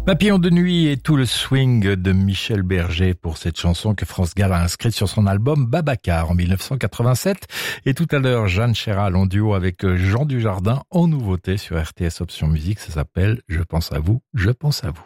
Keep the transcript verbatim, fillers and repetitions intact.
Papillon de nuit et tout le swing de Michel Berger pour cette chanson que France Gall a inscrite sur son album Babacar en dix-neuf cent quatre-vingt-sept. Et tout à l'heure, Jeanne Chéral en duo avec Jean Dujardin en nouveauté sur R T S Option Musique. Ça s'appelle « Je pense à vous, je pense à vous ».